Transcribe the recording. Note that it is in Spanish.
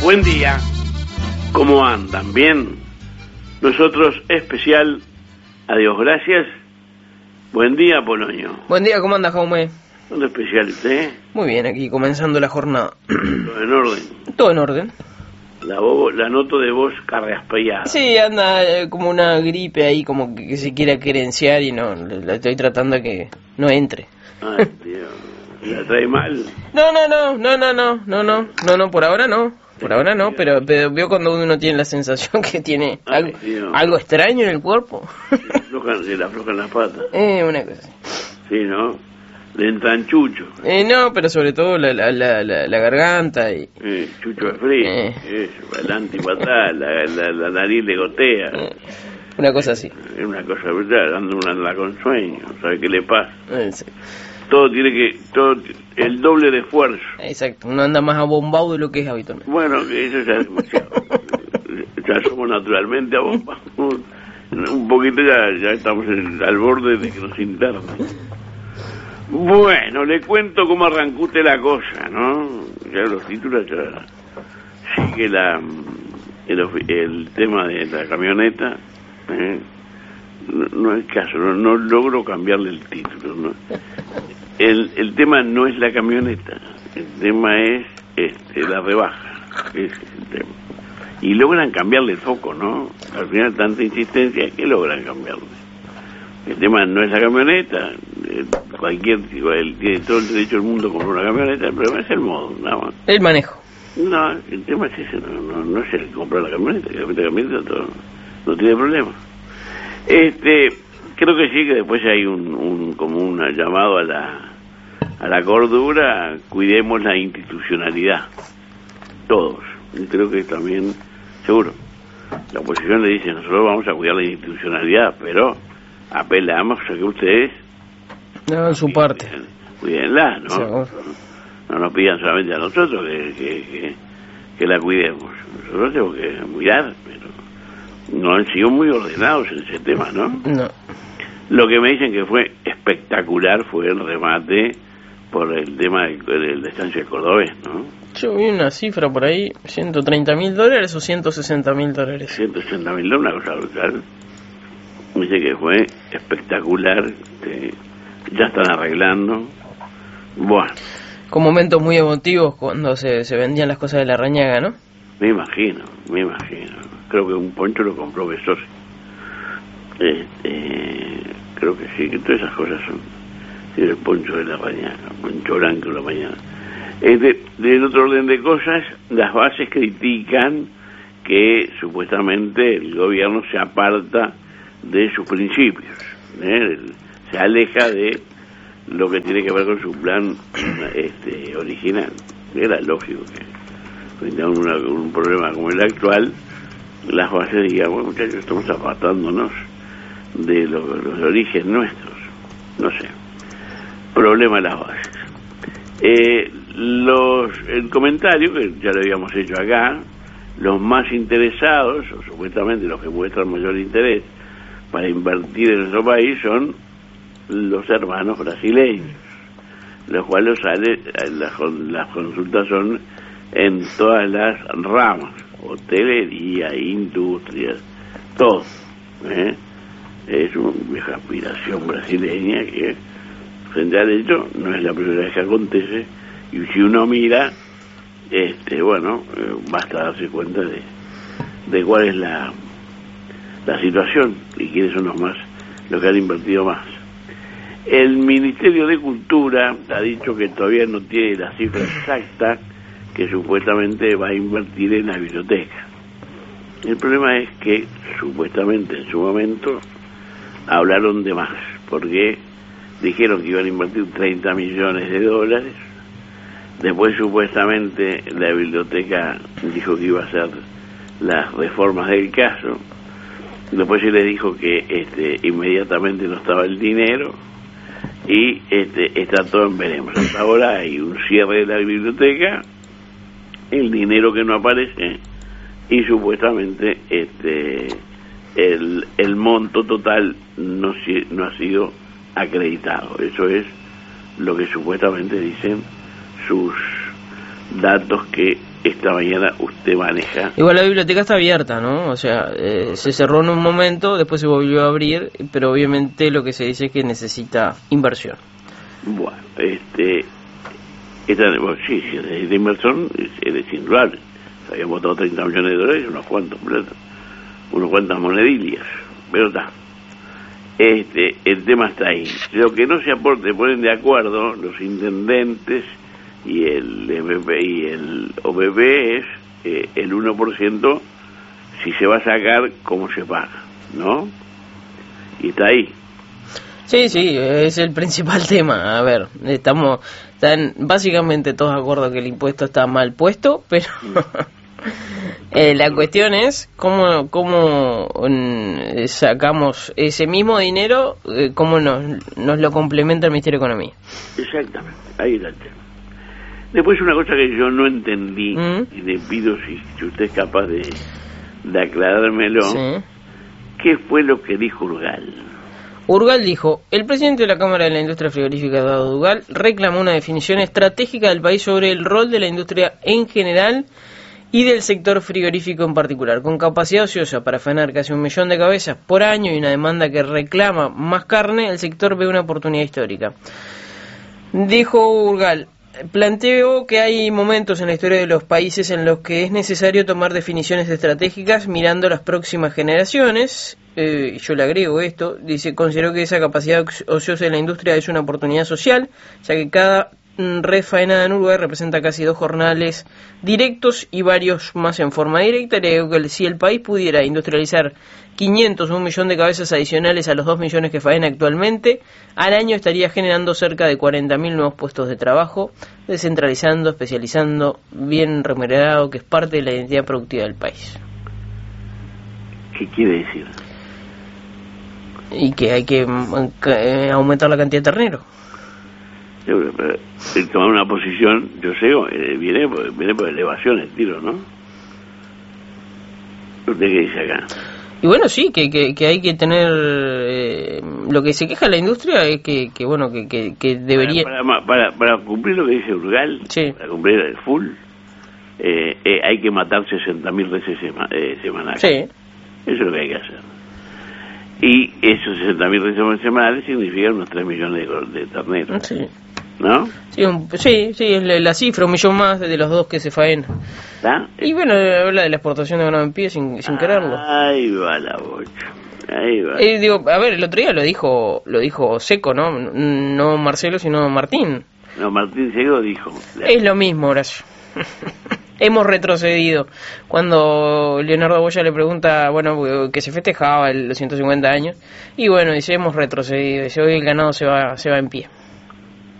Buen día, ¿cómo andan? ¿Bien? Nosotros especial, adiós, gracias. Buen día, Polonio. Buen día, ¿cómo anda, Jaume? Un especial, ¿usted? Muy bien, aquí comenzando la jornada. Todo en orden. Todo en orden. La noto de voz carraspeada. Sí, anda como una gripe ahí, como que se quiere querenciar y no, la estoy tratando de que no entre. Ay, Dios, ¿la trae mal? No, por ahora no. Por ahora no, pero veo cuando uno tiene la sensación que tiene algo extraño en el cuerpo. Se le aflojan las patas. Una cosa así. Sí, ¿no? Le entran chucho. No, pero sobre todo la garganta y... chucho de frío. Eso, adelante y para atrás, la nariz le gotea. Una cosa así. Es una cosa brutal, anda con sueño, ¿sabe qué le pasa? Sí. Todo el doble de esfuerzo. Exacto, uno anda más abombado de lo que es habitualmente. Bueno, eso ya es demasiado. Ya somos naturalmente abombados. Un poquito ya estamos al borde de que nos internen. Bueno, le cuento cómo arrancó usted la cosa, ¿no? Ya los títulos ya sigue el tema de la camioneta. No es caso, no logro cambiarle el título, ¿no? El tema no es la camioneta, el tema es la rebaja, ese es el tema. Y logran cambiarle el foco, ¿no? Al final tanta insistencia, ¿qué logran cambiarle? El tema no es la camioneta, tiene todo el derecho del mundo a comprar una camioneta, el problema es el modo, nada más. El manejo. No, el tema es ese, no es el comprar la camioneta, todo, no tiene problema. Creo que sí, que después hay como un llamado a la cordura, cuidemos la institucionalidad, todos, y creo que también, seguro, la oposición le dice, nosotros vamos a cuidar la institucionalidad, pero apelamos a que ustedes hagan su parte, cuídenla, ¿no? Seguro. No nos pidan solamente a nosotros que la cuidemos, nosotros tenemos que cuidar, pero no han sido muy ordenados en ese tema, ¿no? No. Lo que me dicen que fue espectacular fue el remate por el tema de la estancia del Cordobés, ¿no? Yo vi una cifra por ahí, $130,000 o $160,000. 180.000, una cosa brutal. Me dice que fue espectacular, ya están arreglando. Bueno. Con momentos muy emotivos cuando se vendían las cosas de la Rañaga, ¿no? Me imagino. Creo que un poncho lo compró Besos. Creo que sí, que todas esas cosas son el poncho de la Rañaga, poncho blanco de la mañana. Del otro orden de cosas, las bases critican que supuestamente el gobierno se aparta de sus principios, se aleja de lo que tiene que ver con su plan original. Era lógico que frente a un problema como el actual, las bases digan, bueno, muchachos, estamos apartándonos de los orígenes nuestros, no sé, problema de las bases. El comentario, que ya lo habíamos hecho acá, los más interesados, o supuestamente los que muestran mayor interés para invertir en nuestro país, son los hermanos brasileños, los cuales las consultas son en todas las ramas, hotelería, industrias, todo, es una vieja aspiración brasileña que frente al hecho no es la primera vez que acontece, y si uno mira basta darse cuenta de cuál es la situación y quiénes son los que han invertido más. El Ministerio de Cultura ha dicho que todavía no tiene la cifra exacta que supuestamente va a invertir en la biblioteca. El problema es que supuestamente en su momento hablaron de más, porque dijeron que iban a invertir $30 millones, después supuestamente la biblioteca dijo que iba a hacer las reformas del caso, después se les dijo que inmediatamente no estaba el dinero, y está todo en veremos. Hasta ahora hay un cierre de la biblioteca, el dinero que no aparece, y supuestamente el monto total no ha sido acreditado. Eso es lo que supuestamente dicen sus datos que esta mañana usted maneja. Igual la biblioteca está abierta, ¿no? O sea, se cerró en un momento, después se volvió a abrir, pero obviamente lo que se dice es que necesita inversión. Bueno, sí, necesita inversión, es indudable. Habíamos votado 30 millones de dólares, unos cuantas monedillas, pero está. El tema está ahí. Lo que no se ponen de acuerdo los intendentes y el MP y el OPP es el 1%, si se va a sacar, cómo se paga, ¿no? Y está ahí. Sí, es el principal tema. A ver, están básicamente todos de acuerdo que el impuesto está mal puesto, pero la cuestión es cómo sacamos ese mismo dinero, cómo nos lo complementa el Ministerio de Economía. Exactamente, ahí está el tema. Después una cosa que yo no entendí, y le pido si usted es capaz de aclarármelo, sí. ¿Qué fue lo que dijo Urgal? Urgal dijo: el presidente de la Cámara de la Industria Frigorífica, Eduardo Urgal, reclamó una definición estratégica del país sobre el rol de la industria en general y del sector frigorífico en particular, con capacidad ociosa para faenar casi 1 millón de cabezas por año y una demanda que reclama más carne. El sector ve una oportunidad histórica. Dijo Urgal: planteo que hay momentos en la historia de los países en los que es necesario tomar definiciones estratégicas mirando las próximas generaciones. Yo le agrego esto, dice: considero que esa capacidad ociosa de la industria es una oportunidad social, ya que cada red faenada en Uruguay representa casi 2 jornales directos y varios más en forma directa. Le digo que si el país pudiera industrializar 500 o 1 millón de cabezas adicionales a los 2 millones que faena actualmente, al año estaría generando cerca de 40.000 nuevos puestos de trabajo, descentralizando, especializando, bien remunerado, que es parte de la identidad productiva del país. ¿Qué quiere decir? Y que hay que aumentar la cantidad de ternero. El tomar una posición, yo sé, viene por elevación el tiro, ¿no? ¿Usted qué dice acá? Y bueno, sí, que hay que tener... lo que se queja la industria es que debería... Para cumplir lo que dice Urgal, sí. Para cumplir el full, hay que matar 60.000 veces semanales. Sí. Eso es lo que hay que hacer. Y esos 60.000 veces semanales significan unos 3 millones de terneros. Sí. ¿No? Sí, es la cifra, 1 millón más de los 2 que se faenan. ¿Está? Y bueno, habla de la exportación de ganado en pie sin quererlo. Ahí va la bocha. Ahí va. A ver, el otro día lo dijo Seco, ¿no? No Marcelo, sino Martín. No, Martín Seco dijo. Es lo mismo, Horacio. Hemos retrocedido. Cuando Leonardo Boya le pregunta, bueno, que se festejaba los 150 años, y bueno, dice, hemos retrocedido. Dice, hoy el ganado se va en pie.